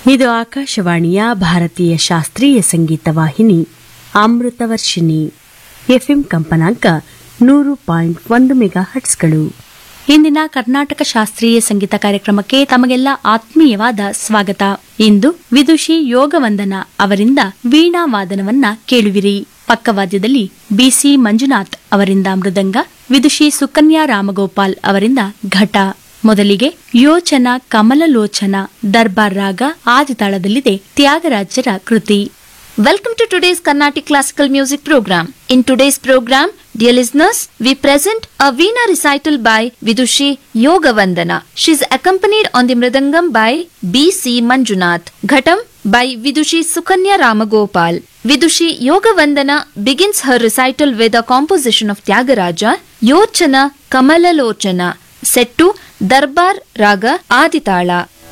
ಇದು ಆಕಾಶವಾಣಿಯ ಭಾರತೀಯ ಶಾಸ್ತ್ರೀಯ ಸಂಗೀತ ವಾಹಿನಿ ಅಮೃತವರ್ಷಿಣಿ ಎಫ್ಎಂ ಕಂಪನಾಂಕ 100.1 ಮೆಗಾಹರ್ಟ್ಸ್ಗಳು. ಇಂದಿನ ಕರ್ನಾಟಕ ಶಾಸ್ತ್ರೀಯ ಸಂಗೀತ ಕಾರ್ಯಕ್ರಮಕ್ಕೆ ತಮಗೆಲ್ಲ ಆತ್ಮೀಯವಾದ ಸ್ವಾಗತ. ಇಂದು ವಿದುಷಿ ಯೋಗವಂದನ ಅವರಿಂದ ವೀಣಾ ವಾದನವನ್ನ ಕೇಳುವಿರಿ. ಪಕ್ಕವಾದ್ಯದಲ್ಲಿ ಬಿಸಿ ಮಂಜುನಾಥ್ ಅವರಿಂದ ಮೃದಂಗ, ವಿದುಷಿ ಸುಕನ್ಯಾ ರಾಮಗೋಪಾಲ್ ಅವರಿಂದ ಘಟ. ಮೊದಲಿಗೆ ಯೋಚನ ಕಮಲಲೋಚನ ದರ್ಬಾರ್ ರಾಗ ಆದಿತಾಳದಲ್ಲಿದೆ ತ್ಯಾಗರಾಜರ ಕೃತಿ. Welcome to today's Carnatic Classical Music Program. In today's program, dear listeners, we present a Veena recital by Vidushi Yogavandana. She is accompanied on the Mridangam by B.C. Manjunath. Ghatam by Vidushi Sukanya Ramagopal. Vidushi Yogavandana begins her recital with a composition of Tyagaraja, Yochana Kamalalochana, set to Darbar Raga Aditala.